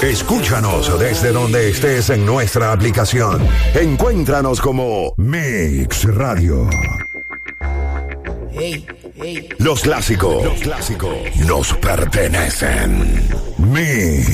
Escúchanos desde donde estés en nuestra aplicación. Encuéntranos como Mix Radio. Hey, hey. Los clásicos nos pertenecen. Mix.